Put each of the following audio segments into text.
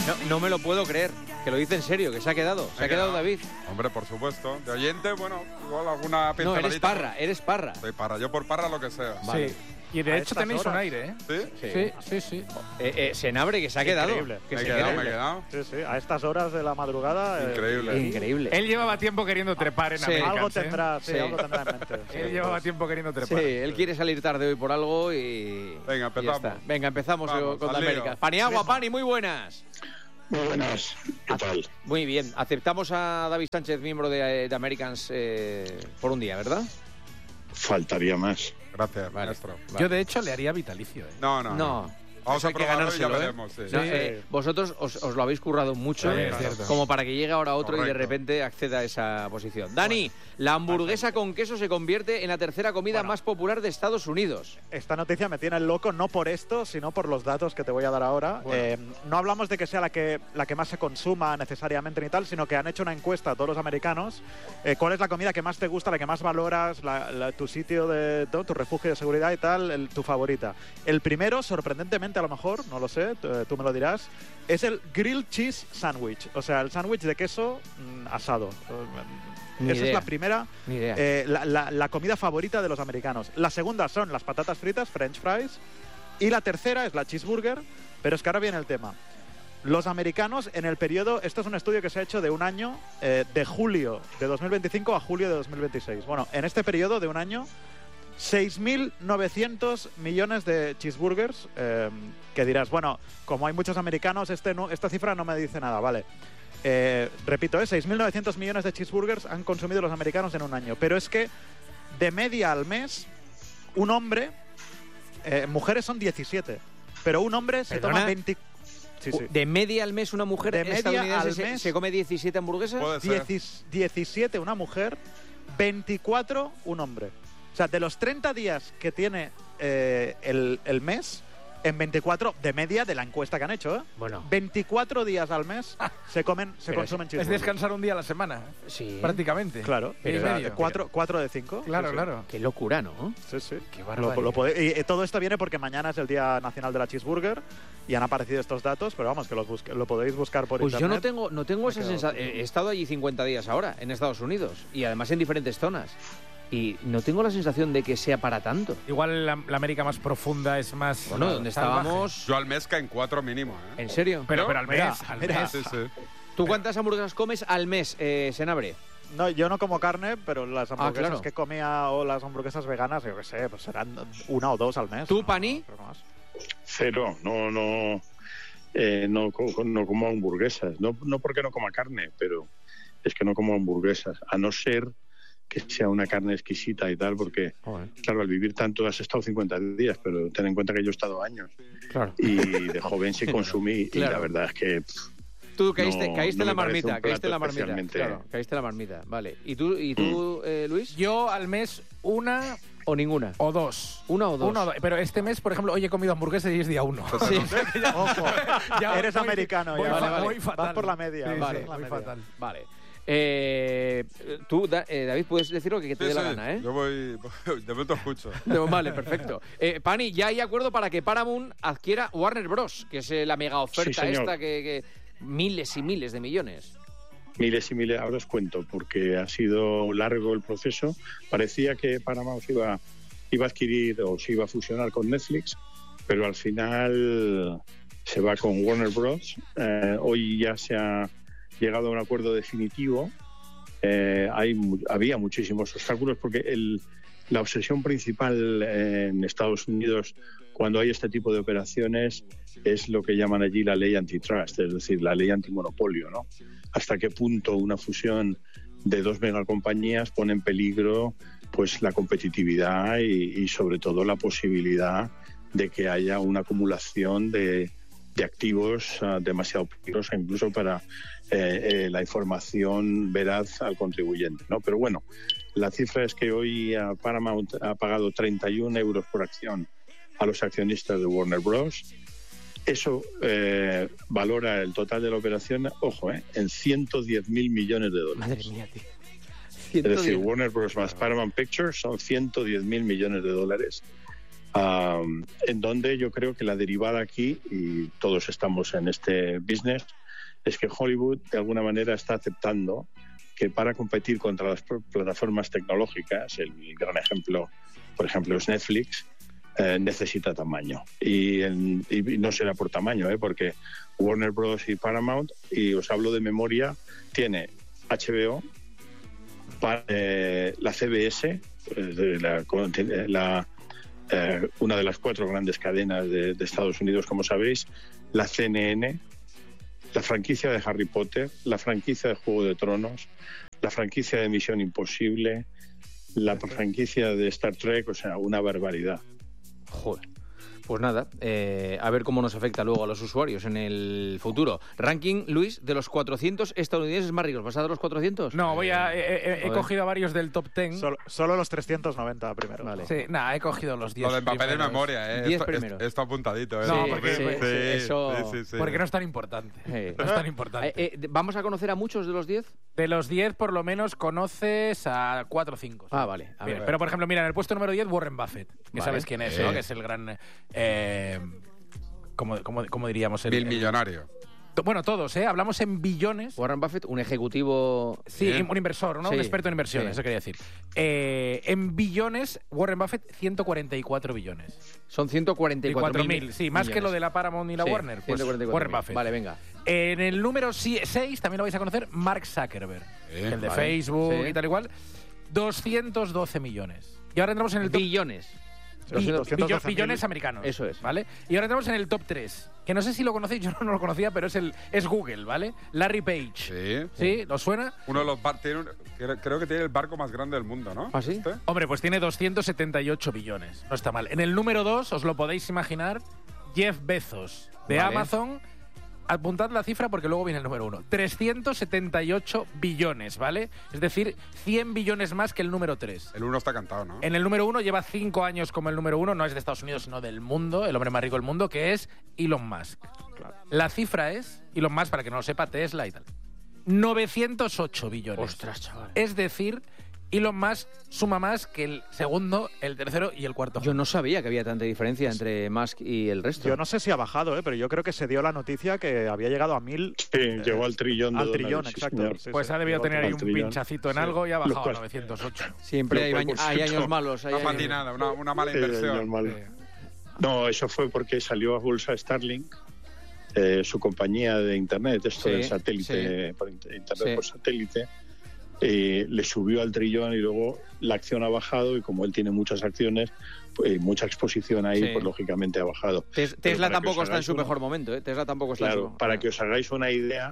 No me lo puedo creer, que lo dice en serio, que se ha quedado David. Hombre, por supuesto. De oyente, bueno, igual alguna pinceladita. No, eres Parra. Soy Parra, yo por Parra lo que sea. Vale. Sí. Y de hecho tenéis un aire, ¿eh? Sí. Senabre, que se ha quedado. Increíble. Que Me he se queda. quedado. Sí, a estas horas de la madrugada. Increíble. Él llevaba tiempo queriendo trepar en Americans, Algo tendrá en mente. Él llevaba tiempo queriendo trepar. Sí, él quiere salir tarde hoy por algo y... Venga, empezamos. Y ya está. Venga, empezamos con al lío. América. Paniagua, Pani, muy buenas. Muy buenas, ¿qué tal? Muy bien. Aceptamos a David Sánchez, miembro de Americans, por un día, ¿verdad? Faltaría más. Gracias, maestro. Yo, de hecho, le haría vitalicio. No. Vamos a probarlo y ya veremos. Vosotros os lo habéis currado mucho, como para que llegue ahora otro. Correcto. Y de repente acceda a esa posición. Dani, la hamburguesa con queso se convierte en la tercera comida más popular de Estados Unidos. Esta noticia me tiene loco, no por esto, sino por los datos que te voy a dar ahora. No hablamos de que sea la que más se consuma necesariamente ni tal, sino que han hecho una encuesta a todos los americanos. ¿Cuál es la comida que más te gusta, la que más valoras, tu sitio tu refugio de seguridad y tal, tu favorita? El primero, sorprendentemente, a lo mejor, no lo sé, tú me lo dirás, es el grilled cheese sandwich, o sea, el sándwich de queso asado. Esa es la primera, la comida favorita de los americanos. La segunda son las patatas fritas, french fries, y la tercera es la cheeseburger, pero es que ahora viene el tema. Los americanos en el periodo, esto es un estudio que se ha hecho de un año, de julio de 2025 a julio de 2026. Bueno, en este periodo de un año, 6.900 millones de cheeseburgers, que dirás, bueno, como hay muchos americanos, esta cifra no me dice nada, vale. Repito, 6.900 millones de cheeseburgers han consumido los americanos en un año, pero es que de media al mes, un hombre, mujeres son 17, pero un hombre se toma 20... Sí. De media al mes una mujer de media al mes se come 17 hamburguesas. 17 una mujer, 24 un hombre. O sea, de los 30 días que tiene el mes, en 24 de media de la encuesta que han hecho, Bueno. 24 días al mes se consumen cheeseburgers. Es descansar un día a la semana. Sí. Prácticamente. Claro. Pero 4 de 5. Claro. Qué locura, ¿no? Sí. Qué barbaridad. Y todo esto viene porque mañana es el Día Nacional de la Cheeseburger y han aparecido estos datos, pero vamos, que lo podéis buscar por internet. Pues yo no tengo esa sensación. He estado allí 50 días ahora, en Estados Unidos, y además en diferentes zonas. Y no tengo la sensación de que sea para tanto. Igual la América más profunda es más... Bueno, donde estábamos... Yo al mes caen 4 mínimo, ¿eh? ¿En serio? Pero al mes. Sí. ¿Tú cuántas hamburguesas comes al mes, Senabre? No, yo no como carne, pero las hamburguesas claro. que comía o las hamburguesas veganas, yo qué sé, pues serán 1 o 2 al mes. ¿Tú, Pani? Cero, no como hamburguesas. No porque no coma carne, pero es que no como hamburguesas, a no ser que sea una carne exquisita y tal, porque, claro, al vivir tanto has estado 50 días, pero ten en cuenta que yo he estado años. Claro. Y de joven sí consumí, Claro. y la verdad es que... Tú caíste en la me parece marmita, un caíste en la plato marmita. especialmente- Claro, caíste en la marmita, vale. ¿Y tú, Luis? Yo al mes una ¿O ninguna? o dos. ¿Una o dos? Pero este mes, por ejemplo, hoy he comido hamburguesas y es día 1. Sí. Ojo, eres americano ya. vale. Voy fatal. Vas por la media. Sí, Vale, sí, por la voy media. fatal. Vale. Tú, David, puedes decir lo que te dé la gana, ¿eh? Yo voy... De momento escucho. Vale, perfecto. Pani, ya hay acuerdo para que Paramount adquiera Warner Bros., que es la mega oferta Sí, señor. esta que miles y miles de millones. Miles y miles, ahora os cuento, porque ha sido largo el proceso. Parecía que Paramount iba a adquirir o se iba a fusionar con Netflix, pero al final se va con Warner Bros. Hoy ya se ha llegado a un acuerdo definitivo. Había muchísimos obstáculos porque la obsesión principal en Estados Unidos cuando hay este tipo de operaciones es lo que llaman allí la ley antitrust, es decir, la ley antimonopolio, ¿no? Hasta qué punto una fusión de dos megacompañías pone en peligro pues la competitividad y sobre todo la posibilidad de que haya una acumulación de activos demasiado peligrosa incluso para la información veraz al contribuyente, ¿no? Pero bueno, la cifra es que hoy Paramount ha pagado 31 euros por acción a los accionistas de Warner Bros. Eso valora el total de la operación, ojo, en 110.000 millones de dólares. Madre mía, tío. Es decir, Warner Bros. Más Paramount Pictures son 110.000 millones de dólares. en donde yo creo que la derivada aquí, y todos estamos en este business, es que Hollywood de alguna manera está aceptando que para competir contra las plataformas tecnológicas, el gran ejemplo, por ejemplo, es Netflix, necesita tamaño. Y no será por tamaño, porque Warner Bros. Y Paramount, y os hablo de memoria, tiene HBO, la CBS, una de las 4 grandes cadenas de Estados Unidos, como sabéis, la CNN, la franquicia de Harry Potter, la franquicia de Juego de Tronos, la franquicia de Misión Imposible, la franquicia de Star Trek, o sea, una barbaridad. Joder. Pues nada, a ver cómo nos afecta luego a los usuarios en el futuro. Ranking, Luis, de los 400 estadounidenses más ricos. ¿Vas a dar los 400? No, he cogido a varios del top 10. Solo los 390 primero. Vale. Sí, nada, he cogido los 10 Lo de papel de memoria, 10 primeros. Esto apuntadito, No, Sí, porque eso... Porque no es tan importante. No es tan importante. ¿Vamos a conocer a muchos de los 10? De los 10, por lo menos, conoces a 4 o 5. Ah, vale. A ver. Pero, por ejemplo, mira, en el puesto número 10, Warren Buffett. Que Vale. sabes quién es, ¿no? Que es el gran... ¿Cómo diríamos? Bill millonario. Bueno, todos, hablamos en billones. Warren Buffett, un ejecutivo... Sí, un inversor, ¿no? Sí, Un experto en inversiones, sí. eso quería decir. En billones, Warren Buffett, 144 billones. Son 144.000. Sí, más millones. que lo de la Paramount y la Sí, Warner. Pues 144.000. Warren Buffett. Vale, venga. En el número 6, también lo vais a conocer, Mark Zuckerberg. El de vale. Facebook Sí. y tal igual. 212 millones. Y ahora entramos en el top... Billones. Billones americanos. Eso es. ¿Vale? Y ahora entramos en el top 3, que no sé si lo conocéis, yo no lo conocía, pero es Google, ¿vale? Larry Page. Sí. ¿Sí? ¿Os suena? Uno de los creo que tiene el barco más grande del mundo, ¿no? ¿Ah, sí? ¿Este? Hombre, pues tiene 278 billones. No está mal. En el número 2, os lo podéis imaginar, Jeff Bezos, de Vale. Amazon. Apuntad la cifra porque luego viene el número 1. 378 billones, ¿vale? Es decir, 100 billones más que el número 3. El 1 está cantado, ¿no? En el número 1 lleva 5 años como el número 1, no es de Estados Unidos, sino del mundo, el hombre más rico del mundo, que es Elon Musk. Claro. La cifra es, Elon Musk, para que no lo sepa, Tesla y tal, 908 billones. Ostras, chaval. Es decir, Elon Musk suma más que el segundo, el tercero y el cuarto. Yo no sabía que había tanta diferencia entre Musk y el resto. Yo no sé si ha bajado, pero yo creo que se dio la noticia que había llegado a 1000. Llegó al trillón de Al dólares, trillón, sí, exacto. señor. Sí, Pues sí, ha debido llegó tener ahí al un trillón. pinchacito en Sí. algo y ha bajado a cual- 908. Siempre hay, Lo cual, hay años malos. Hay Una años- patinada, una mala Señor inversión. malo. No, eso fue porque salió a bolsa Starlink, su compañía de internet, esto Sí, del satélite, sí. por internet Sí. por satélite, le subió al trillón y luego la acción ha bajado y como él tiene muchas acciones, mucha exposición ahí, Sí. pues lógicamente ha bajado. Pero Tesla para que tampoco os está en hagáis su una- mejor momento, ¿eh? Tesla tampoco está en Claro, su... para que os hagáis una idea,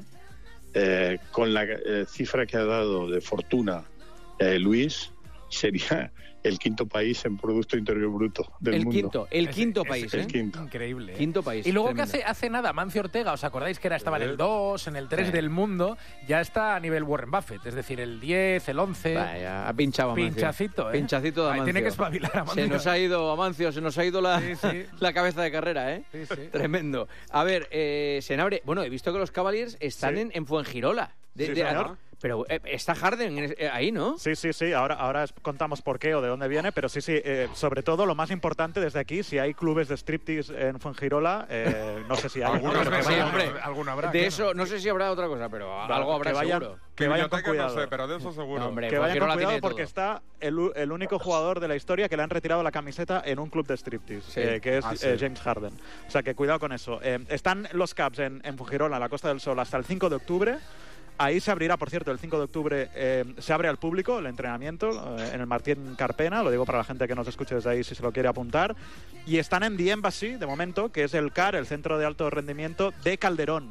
con la cifra que ha dado de fortuna Luis, sería el quinto país en Producto Interior Bruto del El mundo. quinto país, el ¿eh? quinto. Increíble. Quinto país. Y luego tremendo. que hace nada, Mancio Ortega, ¿os acordáis que estaba en el 2, en el 3 Sí. del mundo? Ya está a nivel Warren Buffett, es decir, el 10, el 11. Vaya, ha pinchado Amancio. Pinchacito, ¿eh? Pinchacito de Ay, Amancio. tiene que espabilar a Amancio. Se nos ha ido, Amancio, se nos ha ido la, Sí, sí. la cabeza de carrera, ¿eh? Sí, sí. Tremendo. A ver, Senabre, bueno, he visto que los Cavaliers están Sí. en Fuengirola. Sí, señor. Pero está Harden ahí, ¿no? Sí. Ahora contamos por qué o de dónde viene, pero sí. Sobre todo, lo más importante desde aquí, si hay clubes de striptease en Fuengirola, no sé si hay. Algunos pero que sí, vayan- hombre. Alguno habrá. De claro. eso, no sé si habrá otra cosa, pero algo habrá que vayan, seguro. que vayan con Biblioteca cuidado. no sé, pero de eso seguro. No, hombre, Que vayan con Fuengirola cuidado tiene porque todo. está el único jugador de la historia que le han retirado la camiseta en un club de striptease, Sí. que es Sí. James Harden. O sea que cuidado con eso. Están los Cavs en Fuengirola, en la Costa del Sol, hasta el 5 de octubre. Ahí se abrirá, por cierto, el 5 de octubre se abre al público el entrenamiento en el Martín Carpena, lo digo para la gente que nos escuche desde ahí si se lo quiere apuntar. Y están en The Embassy, de momento, que es el CAR, el Centro de Alto Rendimiento de Calderón.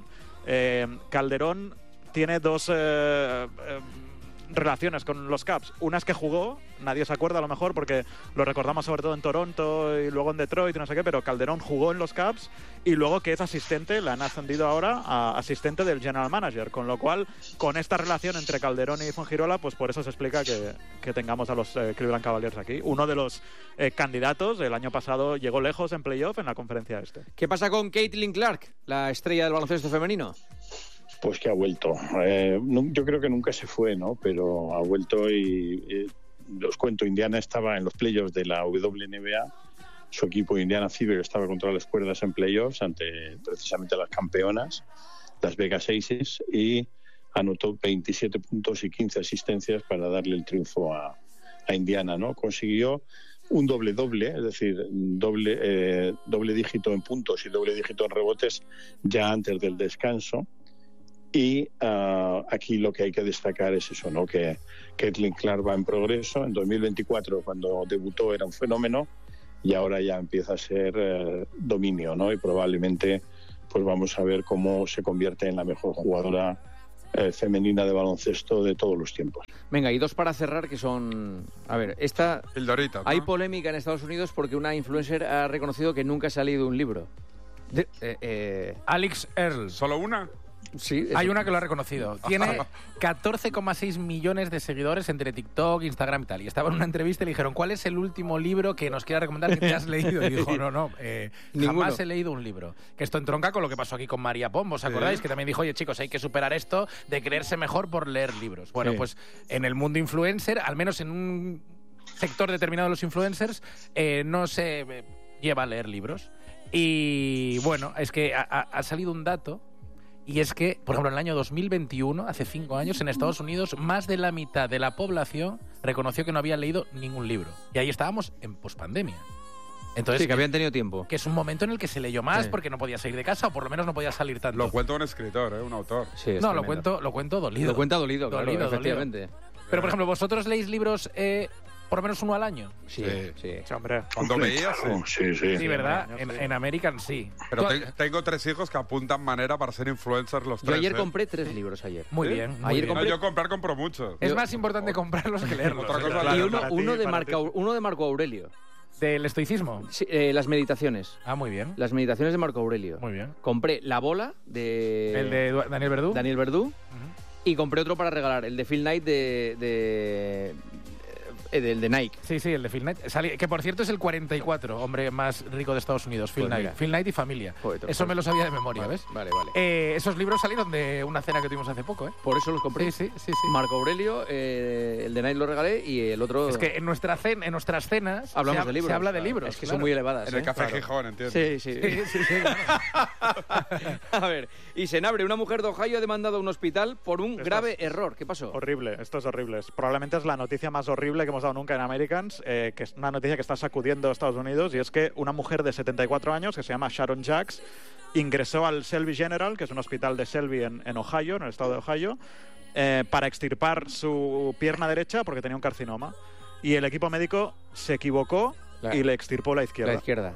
Calderón tiene dos relaciones con los Cavs. Una es que jugó, nadie se acuerda a lo mejor porque lo recordamos sobre todo en Toronto y luego en Detroit y no sé qué, pero Calderón jugó en los Cavs y luego que es asistente, le han ascendido ahora a asistente del General Manager, con lo cual con esta relación entre Calderón y Fuengirola, pues por eso se explica que tengamos a los Cleveland Cavaliers aquí. Uno de los candidatos, el año pasado llegó lejos en playoff en la conferencia este. ¿Qué pasa con Caitlin Clark, la estrella del baloncesto femenino? Pues que ha vuelto. Yo creo que nunca se fue, ¿no? Pero ha vuelto y os cuento, Indiana estaba en los playoffs de la WNBA su equipo Indiana Fever estaba contra las cuerdas en playoffs ante precisamente las campeonas, las Vegas Aces, y anotó 27 puntos y 15 asistencias para darle el triunfo a Indiana, ¿no? Consiguió un doble-doble, es decir, doble dígito en puntos y doble dígito en rebotes ya antes del descanso. Y aquí lo que hay que destacar es eso, ¿no? Que Caitlin Clark va en progreso. En 2024, cuando debutó, era un fenómeno, y ahora ya empieza a ser dominio, ¿no? Y probablemente pues vamos a ver cómo se convierte en la mejor jugadora femenina de baloncesto de todos los tiempos. Venga, y dos para cerrar que son... A ver, esta... Pildoritas, ¿no? Hay polémica en Estados Unidos porque una influencer ha reconocido que nunca se ha leído un libro. Alex Earl. ¿Solo una? Sí, Hay una que lo ha reconocido. Tiene 14,6 millones de seguidores entre TikTok, Instagram y tal. Y estaba en una entrevista y le dijeron, ¿cuál es el último libro que nos quiera recomendar que te has leído? Y dijo, no, jamás he leído un libro. Que esto entronca con lo que pasó aquí con María Pombo, ¿os acordáis? Que también dijo, oye, chicos, hay que superar esto de creerse mejor por leer libros. Bueno, pues en el mundo influencer, al menos en un sector determinado de los influencers, no se lleva a leer libros. Y bueno, es que ha salido un dato. Y es que, por ejemplo, en el año 2021, hace 5 años, en Estados Unidos, más de la mitad de la población reconoció que no había leído ningún libro. Y ahí estábamos en pospandemia. Entonces, sí, que habían tenido tiempo. Que es un momento en el que se leyó más porque no podía salir de casa, o por lo menos no podía salir tanto. Lo cuenta un escritor, un autor. Sí, no, lo cuento dolido. Lo cuenta dolido, claro, efectivamente. Pero, por ejemplo, ¿vosotros leéis libros por lo menos uno al año? Sí. Hombre. Cuando veías, sí, ¿verdad? En American sí. Pero tengo 3 hijos que apuntan manera para ser influencers los 3. Yo ayer compré 3 libros ayer. Muy bien. Ayer compré... yo compro muchos. Es más importante comprarlos que leerlos. Otra cosa, y uno de Marco Aurelio. ¿Del estoicismo? Sí, las meditaciones. Ah, muy bien. Las meditaciones de Marco Aurelio. Muy bien. Compré La Bola de... ¿El de Daniel Verdú? Daniel Verdú. Y compré otro para regalar, el de Phil Knight el de Nike. Sí, el de Phil Knight. Que por cierto es el 44 hombre más rico de Estados Unidos, Phil Knight. Phil Knight y familia. Eso me lo sabía de memoria, ¿ves? Vale. Esos libros salieron de una cena que tuvimos hace poco, ¿eh? Por eso los compré. Sí. Marco Aurelio, el de Nike lo regalé y el otro... Es que en nuestras cenas hablamos de libros. Se habla de libros. Es que son muy elevadas. En el Café Gijón, ¿entiendes? Sí. Claro. A ver, y Senabre, una mujer de Ohio ha demandado a un hospital por un grave error. ¿Qué pasó? Horrible, esto es horrible. Probablemente es la noticia más horrible que hemos dado nunca en Americans, que es una noticia que está sacudiendo a Estados Unidos, y es que una mujer de 74 años, que se llama Sharon Jacks, ingresó al Shelby General, que es un hospital de Shelby en Ohio, en el estado de Ohio, para extirpar su pierna derecha porque tenía un carcinoma. Y el equipo médico se equivocó y le extirpó la izquierda.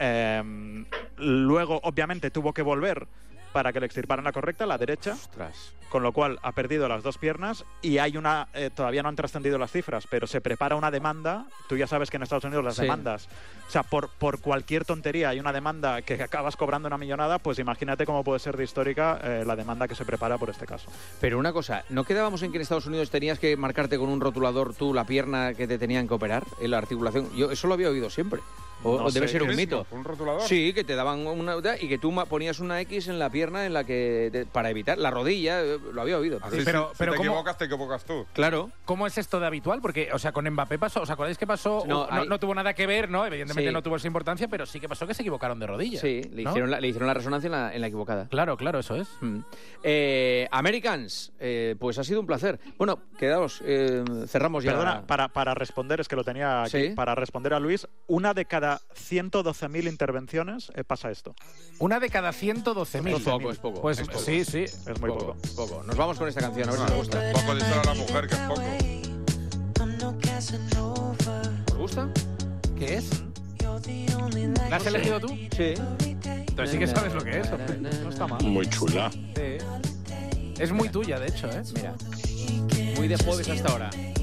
Luego, obviamente, tuvo que volver para que le extirparan la correcta, la derecha. Ostras. Con lo cual ha perdido las 2 piernas y hay una... todavía no han trascendido las cifras, pero se prepara una demanda. Tú ya sabes que en Estados Unidos las demandas... O sea, por cualquier tontería hay una demanda que acabas cobrando una millonada, pues imagínate cómo puede ser de histórica la demanda que se prepara por este caso. Pero una cosa, ¿no quedábamos en que en Estados Unidos tenías que marcarte con un rotulador tú la pierna que te tenían que operar en la articulación? Yo eso lo había oído siempre. O debe ser un mito. ¿Un rotulador? Sí, que te daban una... Y que tú ponías una X en la pierna en la que... para evitar la rodilla, lo había oído. Así, pero si te equivocas tú. Claro. ¿Cómo es esto de habitual? Porque, o sea, con Mbappé pasó... ¿Os acordáis que pasó? No tuvo nada que ver, ¿no? Evidentemente no tuvo esa importancia, pero sí que pasó que se equivocaron de rodilla. Sí, le hicieron la resonancia en la equivocada. Claro, eso es. Americans, pues ha sido un placer. Bueno, quedaos, cerramos ya. Perdona, para responder, es que lo tenía aquí, para responder a Luis, una de cada 112.000 intervenciones pasa esto. Una de cada 112.000. Es poco. Pues es poco. Sí. Es muy poco. Nos vamos con esta canción, a ver si os gusta. Poco dice a la mujer que es poco. ¿Os gusta? ¿Qué es? ¿La has elegido tú? Sí. Entonces sí que sabes lo que es. No está mal. Muy chula. Sí. Es muy tuya, de hecho, ¿eh? Mira. Muy de jueves hasta ahora.